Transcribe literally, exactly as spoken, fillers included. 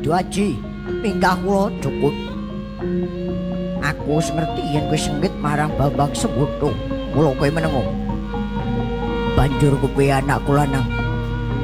Adu Aji, tingkah kula cukup. Aku wis ngerti yen kowe sengit marang Bambang Sewuto. Mula kowe menengo. Banjur kowe anak kula nang